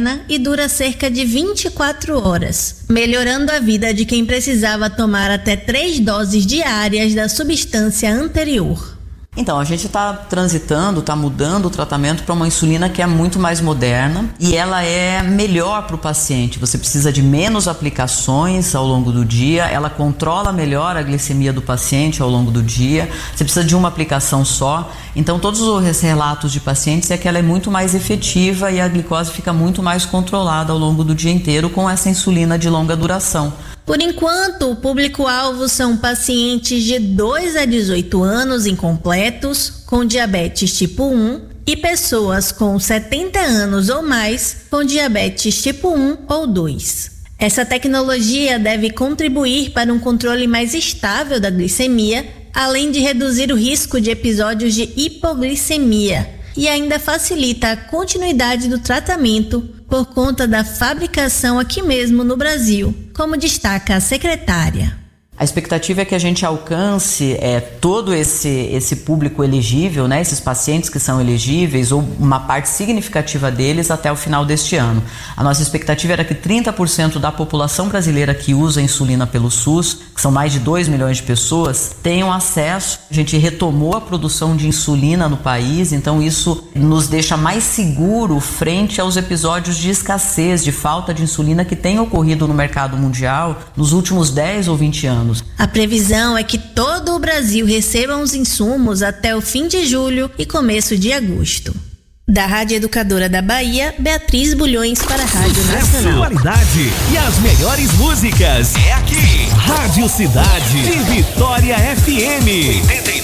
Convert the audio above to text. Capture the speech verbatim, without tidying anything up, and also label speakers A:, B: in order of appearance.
A: moderna e dura cerca de vinte e quatro horas, melhorando a vida de quem precisava tomar até três doses diárias da substância anterior.
B: Então, a gente está transitando, está mudando o tratamento para uma insulina que é muito mais moderna e ela é melhor para o paciente. Você precisa de menos aplicações ao longo do dia, ela controla melhor a glicemia do paciente ao longo do dia, você precisa de uma aplicação só. Então, todos os relatos de pacientes é que ela é muito mais efetiva e a glicose fica muito mais controlada ao longo do dia inteiro com essa insulina de longa duração.
A: Por enquanto, o público-alvo são pacientes de dois a dezoito anos incompletos, com diabetes tipo um, e pessoas com setenta anos ou mais, com diabetes tipo um ou dois. Essa tecnologia deve contribuir para um controle mais estável da glicemia, além de reduzir o risco de episódios de hipoglicemia, e ainda facilita a continuidade do tratamento por conta da fabricação aqui mesmo no Brasil, como destaca a secretária.
B: A expectativa é que a gente alcance é, todo esse, esse público elegível, né, esses pacientes que são elegíveis, ou uma parte significativa deles até o final deste ano. A nossa expectativa era que trinta por cento da população brasileira que usa insulina pelo SUS, que são mais de dois milhões de pessoas, tenham acesso. A gente retomou a produção de insulina no país, então isso nos deixa mais seguro frente aos episódios de escassez, de falta de insulina que tem ocorrido no mercado mundial nos últimos dez ou vinte anos.
A: A previsão é que todo o Brasil receba os insumos até o fim de julho e começo de agosto. Da Rádio Educadora da Bahia, Beatriz Bulhões para a Rádio Nacional.
C: Qualidade e as melhores músicas é aqui. Rádio Cidade de Vitória F M. oitenta e nove